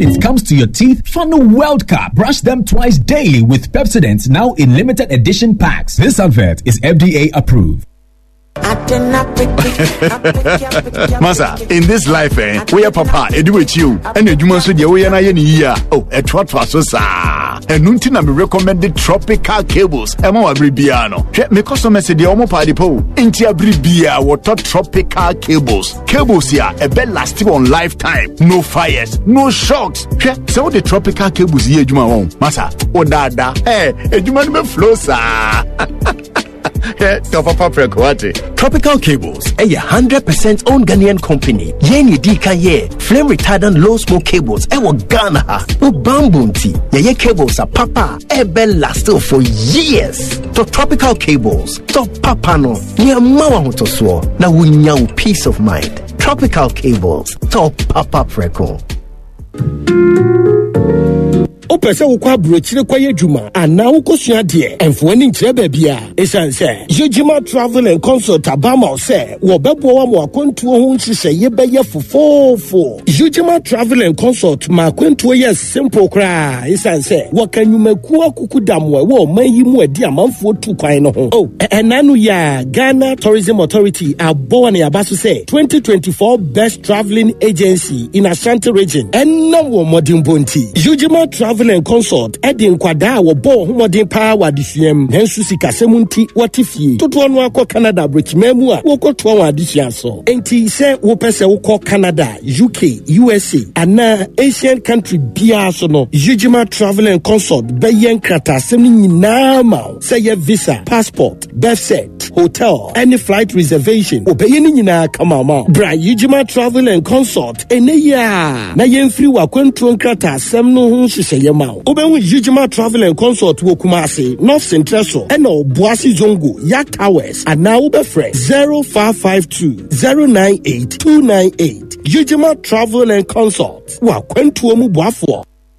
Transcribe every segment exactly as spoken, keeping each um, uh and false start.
it comes to your teeth, Fano World Cup. Brush them twice daily with Pepsodent, now in limited edition packs. This advert is F D A approved. Masa, in this life, eh, we are papa, edu with you, and you must do we are year. Oh, a trot was so and Nuntina me recommended tropical cables. Emo abribiano. Me customer said the Omo party po. Intia bribia water tropical cables. Cables here, a bed lasting on lifetime. No fires, no shocks. So the tropical cables here, Juma home. Masa, Odada, hey, a Juma me flow, sir. Tropical Cables, a one hundred percent owned Ghanaian company. Yeni Dika ye, flame retardant low smoke cables, ewa Ghana ha. O bambunti, ye ye cables are papa, ebe lasted for years. To Tropical Cables, to papa no, ye mawa hotoswo, na wunya peace of mind. Tropical Cables, to papa preko. Opese wo kwa brochire kwa yedwuma ana wo kosua de enfo ani nkyere baabia esan se Yejima Travel and Consult abama se wo bebo wa mo akwantuo ho nhyehyɛ ye bɛyɛ fofofo. Yejima Travel and Consult ma akwantuo yɛ simple kra esan se wo kanwumaku akukudam wo mayi mu adi amanfo tu kwan no ho. Oh enanu ya Ghana Tourism Authority abo na yabaso se twenty twenty-four best traveling agency in Ashanti region enna wo modern bonti. Yejima Travel and Consult Edin Kwada wo bo homodin pa wadisuam nansu sikasemunti watifie toto no akọ Canada brechmemu a wo koto wa adisua so enti se wo pese wo kọ Canada U K U S A ana Asian country bia so no Yejima Travel and Consult beyen krata asem nyina ma say ye visa passport birth cert hotel any flight reservation obeyen nyina kama ma bra Yejima Travel and Consult eneya na yemfiri wa kwantuo krata asem no ho hyehyɛ yema obehu Yejima Travel and Consult wo Kumasi North Central so ena Obuasi Zongo Yak Towers and now ubefre zero five five two zero nine eight two nine eight. Yejima Travel and Consult wa kwantuo mu boafo.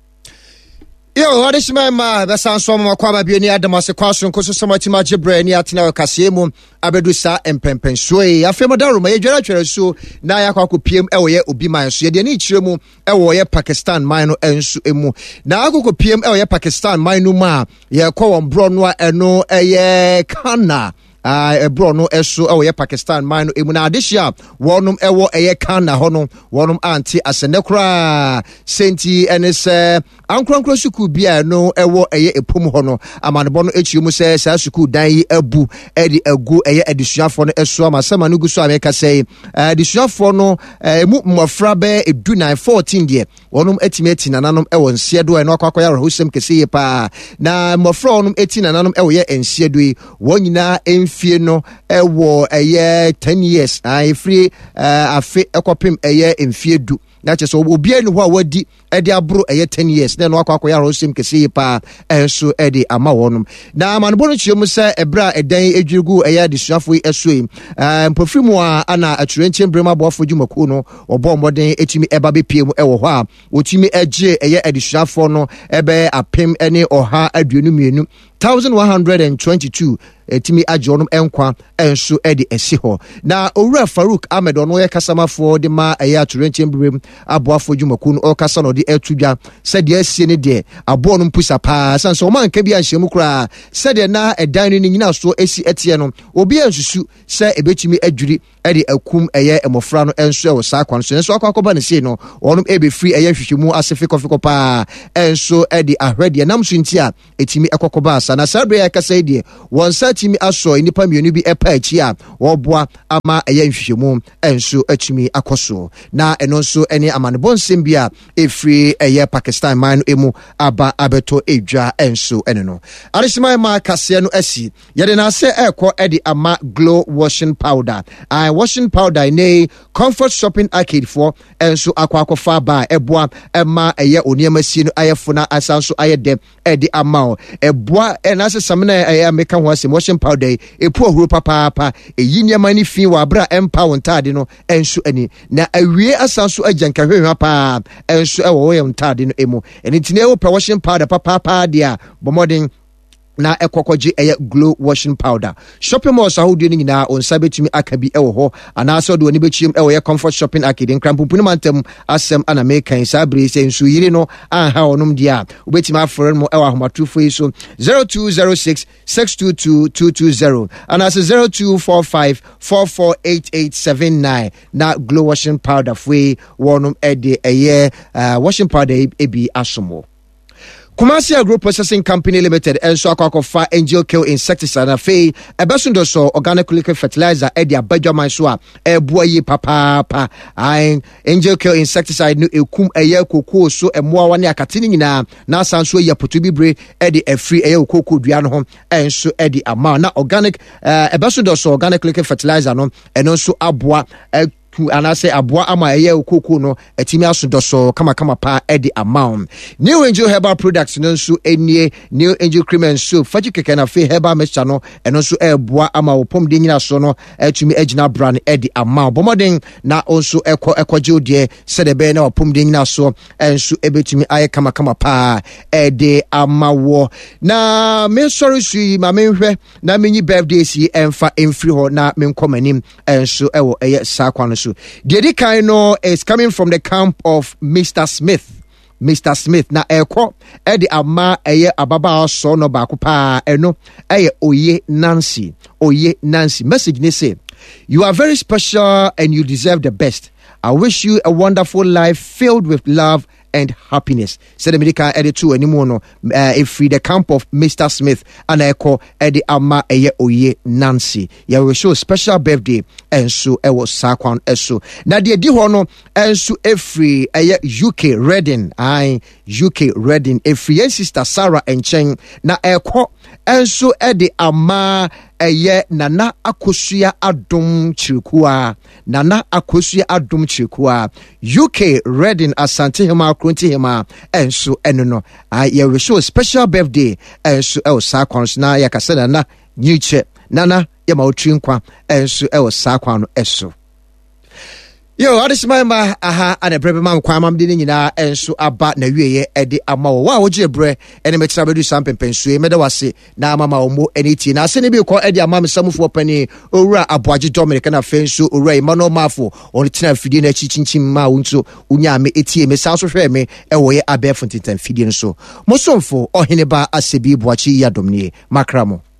Yo, what is my ma? That's on some of Kwaba Bioni Adamas, a question, because so much my Jibre, Niatina, Casiemo, Abedusa, and Pempensway. I feel Madaru, my general so Nayaka P M L Ubi my so the Nichimu, Ewoye Pakistan, Mino and Suemu. Now I go P M L Pakistan, Mino Ma, ya Kawam Bronwa, and no a Kana. Ah, uh, bro, no, eso, oh, yeah, Pakistan, mine, Imuna, this year, one um, ewo, a kana, hono, one um, auntie, as a necra, Senti, and it's, uh, Uncle Suku Bia, no, ewo, a pum hono, a man, bono, h, you must say, Sasuku, dai, a boo, Eddie, a go, a edition for the Eswama, some Manugusa, I make say, uh, the shop for no, uh, more frabe, a do nine fourteen, dear, one um, etimating, and anum, ewan, Seado, and Okakoya, who some can see pa, na, more from eighteen, and anum, ewe, and Seadui, one na, in fie no ewo eye ten years I free uh afi ekopim eye mfie du na che so obi anu ho awadi e de abro eye ten years na no akwa ya rosim kese pa enso e de ama wonum na manbo no chiemu se ebra edan edwugu eye de suafo eso yi uh mpofrimu a ana aturenche brema bofo dwumaku no obo moden etimi eba be piem e wo ho a otimi age eye edisuafo no ebe apem ene oha aduonu mienu one thousand one hundred twenty-two etimi ajonum enkwa enso e de esi ho na Owura Farouk Ahmed ono ye kasamafo de ma eye aturenche brem aboafo dwumaku no okasa no de etudwa se de asie ne de abo no mpusa pa san so man ka bi anhyemu kura se de na edan ni nyina so esi etie no obi ansusu se ebetimi adwuri e de akum eye emofra no enso e wo sa kwan so enso akwakoba ne sei no onum e be free eye hwehwemu asefe kofiko pa enso e de ahwede nam so ntia etimi ekokoba asa na sabre ya kasa de won sa timi aso nipa mienu bi epa achi a wo boa ama eye hwehwemu enso atimi akoso na eno nso ene amanebon sembia efri eye Pakistan man emu aba abeto edwa enso ene no arisima ma kase no asi yede na se ekọ edi ama glow washing powder I washing powder ne comfort shopping arcade for enso akwa akọfa ba eboa ema eye oniema si no ayefuna asanso ayede edi ama eboa ena se samna eye meka ho asem washing powder epu ohuro papa papa eyi niema ni fi wa bra empower ntade no enso ani na awie asanso agyanka hwehwa pa enso ewo wo yem ntade no emu eni tine wo pe washing powder papa papa dia bomodin na ekokogye eye glow washing powder. Shopping malls ahodo ni nyina onsa betumi aka bi ewo ho anaso de oni bechim ewo ye comfort shopping arcade nkrampumpuni mantem asem ana make sa bre se nsu yiri no anha onum dia obetimi afren mo ewo ahomatufo yi so zero two zero six six two two two two zero anaso zero two four five four four eight eight seven nine na glow washing powder fwe wonum ede eye uh, washing powder ebi asomo. Kumasi Agro Processing Company Limited and so akwakofa Angel Kill insecticide na fei ebesundo so organic liquid fertilizer e dia badwaman so a eboa yi papa pa ai Angel Kill insecticide no ekum eye kokoo so emoa wane akate ni nyina na asanso ya potubibre e di afri eye kokoo dua no ho enso e di ama na organic uh, ebesundo so organic liquid fertilizer no eno so aboa uh, anase aboa ama eye okoko no etimi asodoso kama kama pa edi amount. New Angel Herbal Products no nso enie New Angel Cream and Soap faji keke na fe herbal mixture no eno nso eboa ama opom de nyina so no etumi agina brand edi amount. Bomoden na onso ekọ ekọje odie sedebe na opom de nyina so enso ebetumi aye kama kama pa edi amawo. Na me sorry sui ma menhwe na menyi birthday si emfa emfiri ho na menkomanim enso ewo eye sakwa no. The Edikaino is coming from the camp of Mister Smith. Mister Smith na eko edi ama eye ababa so no ba kupa eno eye Oye Nancy. Oye Nancy. Message ni say, you are very special and you deserve the best. I wish you a wonderful life filled with love and happiness. Said the medical editor anymore no uh, if free the camp of Mister Smith and echo Eddie Ama eye Oye Nancy. Ya we show special birthday and so e was sakwan eso. Na de di ho no enso efree eye U K Reading I U K Reading efree sister Sarah Enchen na echo enso Eddie Ama eye Nana Akosua Adom Chirikua Nana Akosua Adom Chirikua U K Reading Asante Hema Kronti Hema enso eno no I ye we show special birthday enso e osakwan na ya kasena na nyiche nana ya ma otwinkwa enso e osakwan no eso. Yo, adismaima aha ane brebe mam kwa mam de nyina enso aba na wieye ede ama wo wa wo je bre ene metira bedu sampempensue mede wase na amama wo mo eniti na ase ne bi ko ede ama mesamfo pani owura aboaje Dominic na fenso owura imano mafo on tina fidie na chichinchim ma wonso unya me etie me sanso hwe me e wo ye abefo tintan fidie nso mosomfo ohene ba asebi boachi ya domnie makramo.